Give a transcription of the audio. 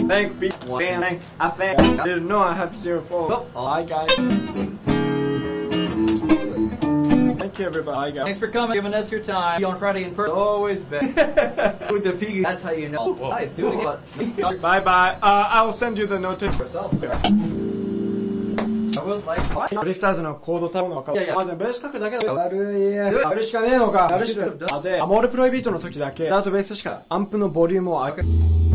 thank people. I didn't know I had 0 phone. Bye guys. Thank you everybody. Thanks for coming, giving us your time. On Friday in person, always been. With the piggy, that's how you know. Nice, do it again. Bye bye. I will send you the notification. I will like. ドリフターズのコードタブのか。 いやいや、 まあでもベース書くだけだよ。やるしかねえのか。やるしか。で、アモールプロイビートの時だけ、ダートベースしかアンプのボリュームを上げ。